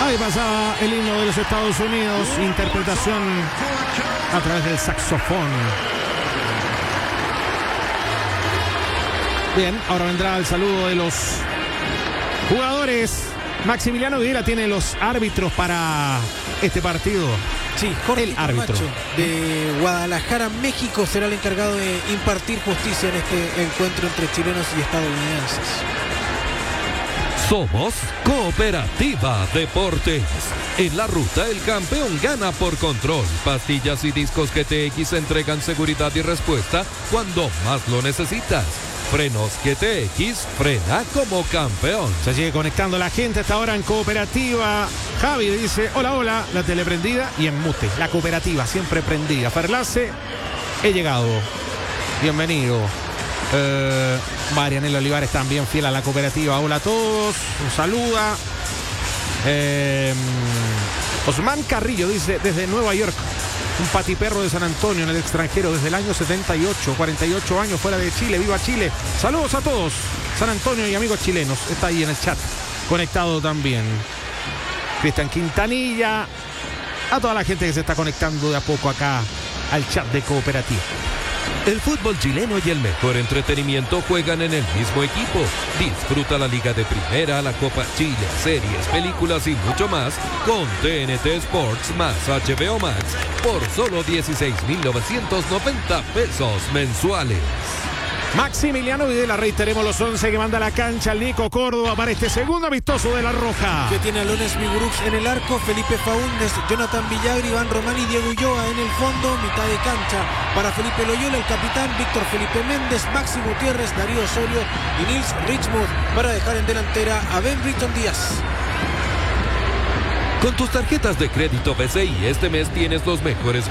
Ahí pasaba el himno de los Estados Unidos, interpretación a través del saxofón. Bien, ahora vendrá el saludo de los jugadores. Maximiliano Videla tiene los árbitros para este partido. Sí, Jorge el árbitro Camacho de Guadalajara, México, será el encargado de impartir justicia en este encuentro entre chilenos y estadounidenses. Somos Cooperativa Deportes. En la ruta, el campeón gana por control. Pastillas y discos GTX entregan seguridad y respuesta cuando más lo necesitas. Frenos GTX, frena como campeón. Se sigue conectando la gente hasta ahora en Cooperativa. Javi dice, hola, la tele prendida y en mute. La Cooperativa siempre prendida. Ferlace, he llegado. Bienvenido. Marianela Olivares también fiel a la Cooperativa. Hola a todos, un saluda. Osman Carrillo dice, desde Nueva York, un patiperro de San Antonio en el extranjero desde el año 78, 48 años fuera de Chile. ¡Viva Chile! Saludos a todos, San Antonio y amigos chilenos. Está ahí en el chat, conectado también. Cristian Quintanilla, a toda la gente que se está conectando de a poco acá al chat de Cooperativa. El fútbol chileno y el mejor entretenimiento juegan en el mismo equipo. Disfruta la Liga de Primera, la Copa Chile, series, películas y mucho más con TNT Sports más HBO Max por solo 16.990 pesos mensuales. Maximiliano Videla, reiteremos los 11 que manda a la cancha el Nico Córdoba para este segundo amistoso de La Roja. Que tiene a Lones Miguruks en el arco, Felipe Faúndez, Jonathan Villagra, Iván Román y Diego Ulloa en el fondo, mitad de cancha para Felipe Loyola, el capitán, Víctor Felipe Méndez, Maxi Gutiérrez, Darío Osorio y Nils Richmuth para dejar en delantera a Ben Britton Díaz. Con tus tarjetas de crédito BCI este mes tienes los mejores